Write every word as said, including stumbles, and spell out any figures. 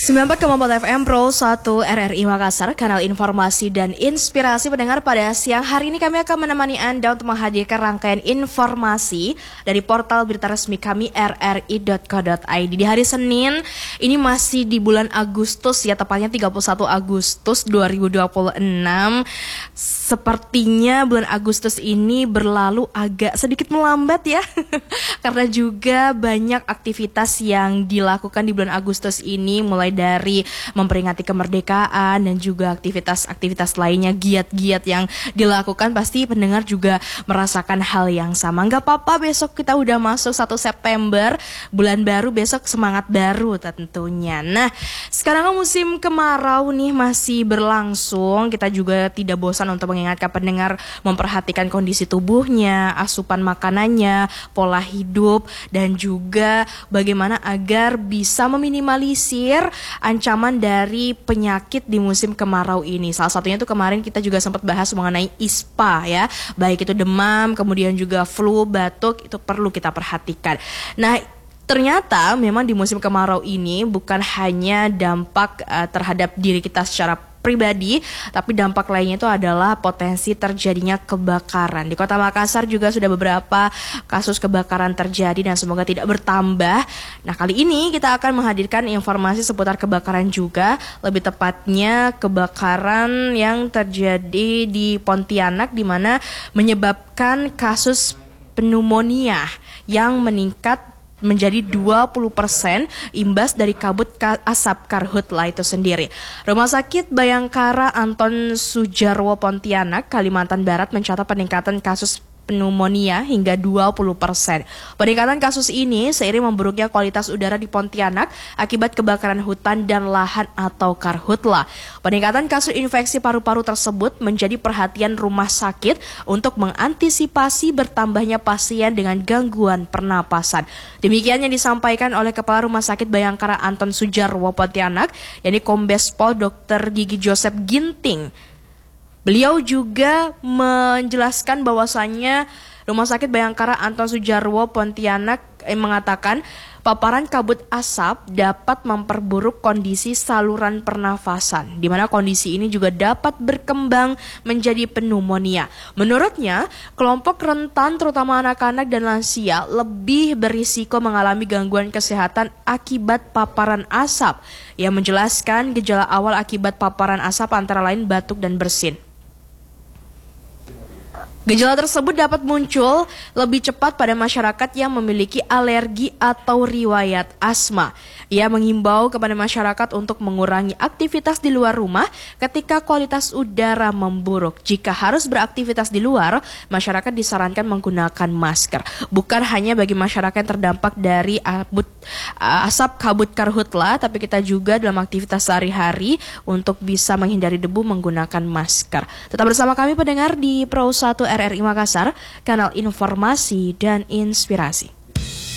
sembilan puluh empat koma empat F M Pro satu R R I Makassar, kanal informasi dan inspirasi pendengar. Pada siang hari ini kami akan menemani Anda untuk menghadirkan rangkaian informasi dari portal berita resmi kami r r i dot co dot i d. Di hari Senin, ini masih di bulan Agustus ya, tepatnya tiga puluh satu Agustus dua ribu dua puluh enam. Sepertinya bulan Agustus ini berlalu agak sedikit melambat ya, karena juga banyak aktivitas yang dilakukan di bulan Agustus ini, mulai dari memperingati kemerdekaan dan juga aktivitas-aktivitas lainnya, giat-giat yang dilakukan. Pasti pendengar juga merasakan hal yang sama. Nggak apa-apa, besok kita udah masuk satu September, bulan baru, besok semangat baru tentunya. Nah, sekarang musim kemarau nih masih berlangsung. Kita juga tidak bosan untuk mengingatkan pendengar memperhatikan kondisi tubuhnya, asupan makanannya, pola hidup, dan juga bagaimana agar bisa meminimalisir ancaman dari penyakit di musim kemarau ini. Salah satunya itu kemarin kita juga sempat bahas mengenai ispa ya, baik itu demam, kemudian juga flu, batuk, itu perlu kita perhatikan. Nah, ternyata memang di musim kemarau ini bukan hanya dampak uh, terhadap diri kita secara pribadi, tapi dampak lainnya itu adalah potensi terjadinya kebakaran. Di Kota Makassar juga sudah beberapa kasus kebakaran terjadi dan semoga tidak bertambah. Nah, kali ini kita akan menghadirkan informasi seputar kebakaran juga, lebih tepatnya kebakaran yang terjadi di Pontianak, di mana menyebabkan kasus pneumonia yang meningkat menjadi dua puluh persen imbas dari kabut asap karhutla itu sendiri. Rumah Sakit Bayangkara Anton Sujarwo Pontianak, Kalimantan Barat mencatat peningkatan kasus pneumonia hingga dua puluh persen. Peningkatan kasus ini seiring memburuknya kualitas udara di Pontianak akibat kebakaran hutan dan lahan atau karhutla. Peningkatan kasus infeksi paru-paru tersebut menjadi perhatian rumah sakit untuk mengantisipasi bertambahnya pasien dengan gangguan pernapasan. Demikian yang disampaikan oleh Kepala Rumah Sakit Bayangkara Anton Sujarwo Pontianak, yakni Kombes Pol Dokter Gigi Joseph Ginting. Beliau juga menjelaskan bahwasannya Rumah Sakit Bayangkara Anton Sujarwo Pontianak eh, mengatakan paparan kabut asap dapat memperburuk kondisi saluran pernafasan, di mana kondisi ini juga dapat berkembang menjadi pneumonia. Menurutnya, kelompok rentan terutama anak-anak dan lansia lebih berisiko mengalami gangguan kesehatan akibat paparan asap. Ia menjelaskan gejala awal akibat paparan asap antara lain batuk dan bersin. Gejala tersebut dapat muncul lebih cepat pada masyarakat yang memiliki alergi atau riwayat asma. Ia menghimbau kepada masyarakat untuk mengurangi aktivitas di luar rumah ketika kualitas udara memburuk. Jika harus beraktivitas di luar, masyarakat disarankan menggunakan masker. Bukan hanya bagi masyarakat yang terdampak dari abut, asap kabut karhutla, tapi kita juga dalam aktivitas sehari-hari untuk bisa menghindari debu menggunakan masker. Tetap bersama kami pendengar di Pro satu R R I Makassar, kanal informasi dan inspirasi.